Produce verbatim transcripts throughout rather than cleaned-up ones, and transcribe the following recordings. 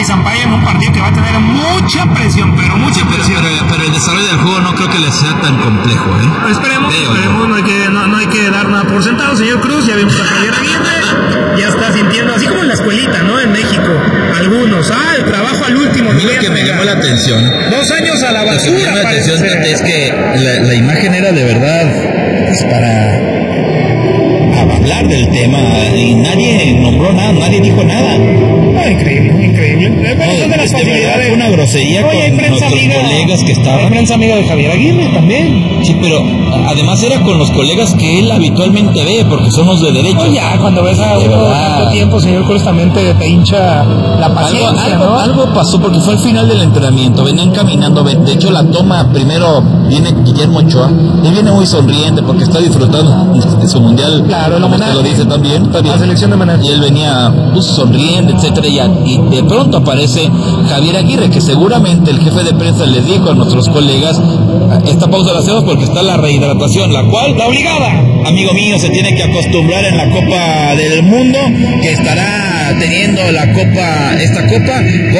Jimmy Sampaio en un partido que va a tener mucha presión, pero mucha sí, presión. Pero, pero, pero el desarrollo del juego no creo que le sea tan complejo, ¿eh? Pues esperemos, Veo esperemos, no hay, que, no, no hay que dar nada por sentado, señor Cruz. Ya vimos a Javier Aguirre, ya está sintiendo, así como en la escuelita, ¿no? En México, algunos, ah, el trabajo al último. A mí lo que me llamó la atención, dos años a la basura. Lo que me llamó la atención es que la, la imagen era de verdad, pues para hablar del tema, y nadie nombró nada, nadie dijo nada. No, increíble, increíble. Bueno, no, son de las facilidades. Una grosería. Oye, con nuestros amiga, colegas que estaban. Hay prensa amiga de Javier Aguirre también. Sí, pero además era con los colegas que él habitualmente ve, porque son los de derecho. Oye, ya, cuando ves a uno tanto tiempo, señor Cruz, también te, te hincha la paciencia, algo, ¿no? algo, algo pasó, porque fue al final del entrenamiento, venían caminando, de hecho la toma, primero viene Guillermo Ochoa, y viene muy sonriente porque está disfrutando de su mundial. Claro, como usted lo dice también, está bien. La selección de Maná. Y él venía pues, sonriente, etcétera, y, y de pronto aparece Javier Aguirre, que seguramente el jefe de prensa le dijo a nuestros colegas, esta pausa la hacemos porque está la rehidratación, la cual, la obligada, amigo mío, se tiene que acostumbrar en la Copa del Mundo, que estará teniendo la Copa, esta Copa,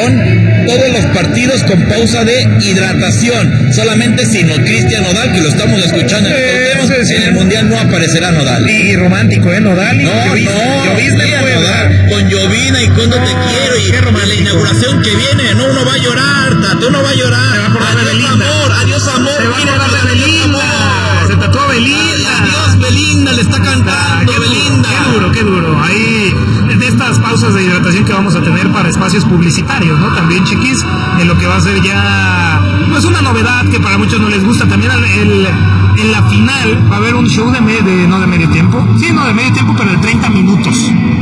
con todos los partidos con pausa de hidratación, solamente sin Cristian Nodal, que lo estamos escuchando en todos los temas, en el Mundial no aparecerá Nodal. Y romántico, ¿eh? Nodal y no, Llovizna. no, Llovizna no, Nodal, con Llovina y cuando te quiero, y a la inauguración que viene, no, uno va a llorar, Tato, uno va a llorar. Se va a acordar de Adiós Belinda. amor, adiós amor. Se va a acordar de Belinda. Se tatuó Belinda. Adiós Belinda, le está cantando qué Belinda. Duro, qué duro, qué duro. Ahí, de estas pausas de hidratación que vamos a tener para espacios publicitarios, ¿no? También, chiquis, en lo que va a ser ya, pues una novedad que para muchos no les gusta. También el, el en la final va a haber un show de, me, de no de medio tiempo, sí, no de medio tiempo, pero de treinta minutos.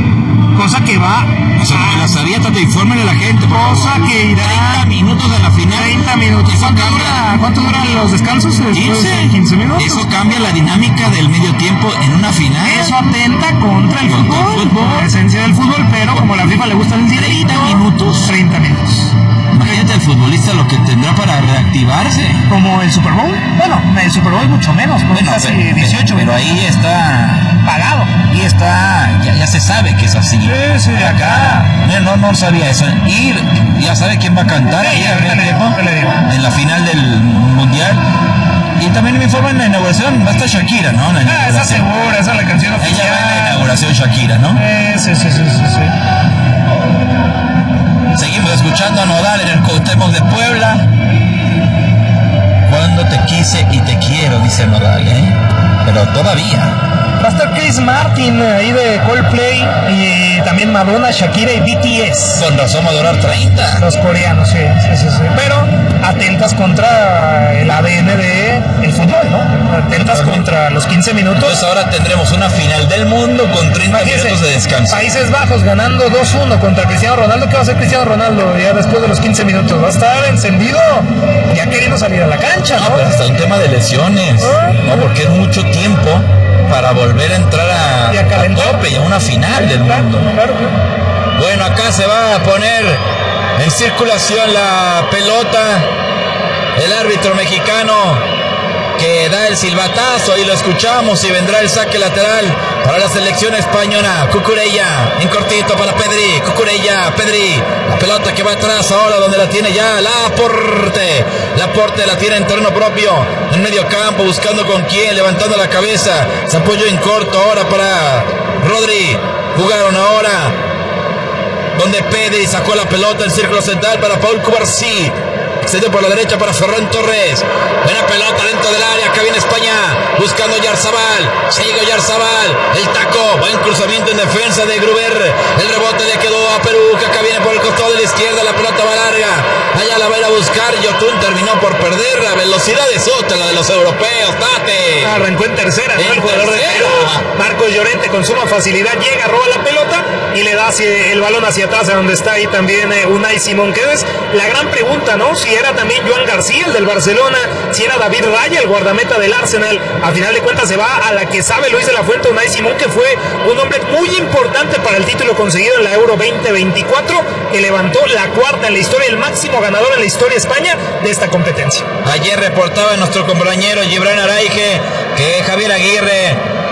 Cosa que va o sea, a... la sabía, te informen a la gente. Cosa que irá treinta minutos de la final. treinta minutos. ¿Cuánto, dura, ¿Cuánto duran los descansos? quince, quince minutos. Eso cambia la dinámica del medio tiempo en una final. Eso atenta contra el contra fútbol, el fútbol. la esencia del fútbol, pero como a la FIFA le gusta el treinta minutos. treinta minutos. Imagínate al futbolista lo que tendrá para reactivarse. Como el Super Bowl. Bueno, el Super Bowl mucho menos, pues bueno, casi pero, dieciocho. Pero ahí está pagado. Y está, ya, ya se sabe que es así. Sí, sí, acá. No, no, no sabía eso. Y ya sabe quién va a cantar ahí en la final del Mundial. Y también me informan en la inauguración, va a estar Shakira, ¿no? En la ah, esa segura, esa es la canción oficial. Ella va en la inauguración Shakira, ¿no? Eh, sí, sí, sí, sí, sí. Seguimos escuchando a Nodal en el Cuauhtémoc de Puebla. Cuando te quise y te quiero, dice Nodal, ¿eh? Pero todavía. Va a estar Chris Martin ahí de Coldplay y también Madonna, Shakira y B T S. Con razón va a durar treinta. Los coreanos, sí, sí, sí, sí. Pero atentas contra el A D N de el fútbol, ¿no? Atentas uh-huh. contra los quince minutos. Entonces ahora tendremos una final del mundo con treinta Imagínese, minutos de descanso. Países Bajos ganando dos uno contra Cristiano Ronaldo. ¿Qué va a hacer Cristiano Ronaldo ya después de los quince minutos? Va a estar encendido, ya queriendo salir a la cancha, ¿no? No, pero hasta un tema de lesiones, uh-huh. ¿no? Porque es mucho tiempo para volver a entrar a, y a, a tope y a una final del mundo. Claro. Bueno, acá se va a poner en circulación la pelota. El árbitro mexicano que da el silbatazo, ahí lo escuchamos, y vendrá el saque lateral para la selección española. Cucurella en cortito para Pedri. Cucurella, Pedri, la pelota que va atrás ahora donde la tiene ya Laporte. Laporte la tiene en terreno propio, en medio campo, buscando con quién, levantando la cabeza. Se apoyó en corto ahora para Rodri. Jugaron ahora donde Pedri sacó la pelota en círculo central para Paul Cubarsí. Excedió por la derecha para Ferran Torres. Buena pelota dentro del área. Acá viene España buscando Yarzabal. Sigue Yarzabal. El taco. Buen cruzamiento en defensa de Gruber. El rebote le quedó a Perú, que acá viene por el costado de la izquierda. La pelota va larga. Allá la va a ir a buscar. Yotun terminó por perder. La velocidad es otra, la de los europeos. Tate. Arrancó en tercera, ¿no? En el jugador tercera. de Perú. Marcos Llorente con suma facilidad llega, roba la pelota y le da hacia el balón hacia atrás, a donde está ahí también eh, Unai Simón. Que es la gran pregunta, ¿no? Si era también Joan García, el del Barcelona, si era David Raya, el guardameta del Arsenal. A final de cuentas se va a la que sabe Luis de la Fuente, Unai Simón, que fue un hombre muy importante para el título conseguido en la Euro veinte veinticuatro, que levantó la cuarta en la historia, el máximo ganador en la historia de España de esta competencia. Ayer reportaba nuestro compañero Gibran Araige que Javier Aguirre